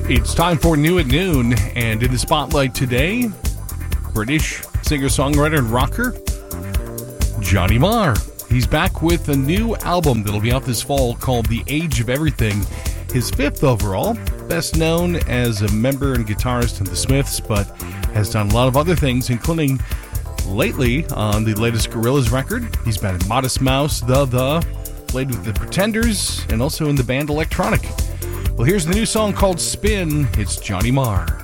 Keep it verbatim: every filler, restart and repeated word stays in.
It's time for New at Noon, and in the spotlight today, British singer-songwriter and rocker, Johnny Marr. He's back with a new album that'll be out this fall called The Age of Everything, his fifth overall, best known as a member and guitarist in The Smiths, but has done a lot of other things, including lately on the latest Gorillaz record. He's been in Modest Mouse, The The, played with The Pretenders, and also in the band Electronic. Well, here's the new song called Spin. It's Johnny Marr.